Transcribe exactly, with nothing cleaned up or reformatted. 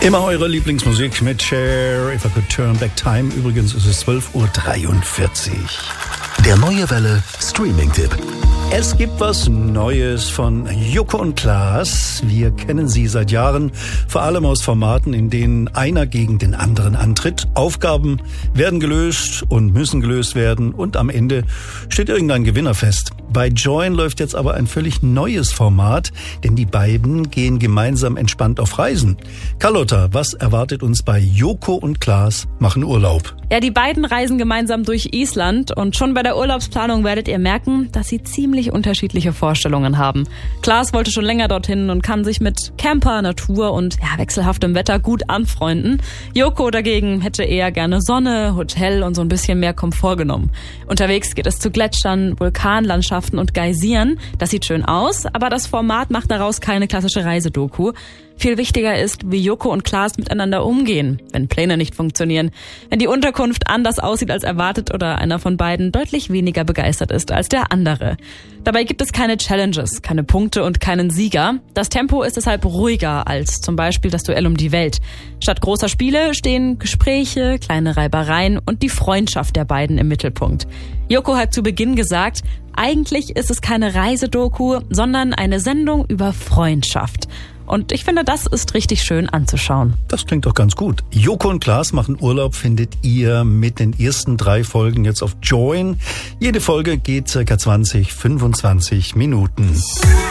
Immer eure Lieblingsmusik mit Cher, If I Could Turn Back Time. Übrigens ist es zwölf Uhr dreiundvierzig. Der Neue Welle Streaming-Tipp. Es gibt was Neues von Joko und Klaas. Wir kennen sie seit Jahren, vor allem aus Formaten, in denen einer gegen den anderen antritt. Aufgaben werden gelöst und müssen gelöst werden und am Ende steht irgendein Gewinner fest. Bei Join läuft jetzt aber ein völlig neues Format, denn die beiden gehen gemeinsam entspannt auf Reisen. Carlotta, was erwartet uns bei Joko und Klaas machen Urlaub? Ja, die beiden reisen gemeinsam durch Island und schon bei der Urlaubsplanung werdet ihr merken, dass sie ziemlich unterschiedliche Vorstellungen haben. Klaas wollte schon länger dorthin und kann sich mit Camper, Natur und ja, wechselhaftem Wetter gut anfreunden. Joko dagegen hätte eher gerne Sonne, Hotel und so ein bisschen mehr Komfort genommen. Unterwegs geht es zu Gletschern, Vulkanlandschaften und Geysiren. Das sieht schön aus, aber das Format macht daraus keine klassische Reisedoku. Viel wichtiger ist, wie Joko und Klaas miteinander umgehen, wenn Pläne nicht funktionieren, wenn die Unterkunft anders aussieht als erwartet oder einer von beiden deutlich weniger begeistert ist als der andere. Dabei gibt es keine Challenges, keine Punkte und keinen Sieger. Das Tempo ist deshalb ruhiger als zum Beispiel das Duell um die Welt. Statt großer Spiele stehen Gespräche, kleine Reibereien und die Freundschaft der beiden im Mittelpunkt. Joko hat zu Beginn gesagt, eigentlich ist es keine Reisedoku, sondern eine Sendung über Freundschaft. Und ich finde, das ist richtig schön anzuschauen. Das klingt doch ganz gut. Joko und Klaas machen Urlaub findet ihr mit den ersten drei Folgen jetzt auf Join. Jede Folge geht circa zwanzig, fünfundzwanzig Minuten.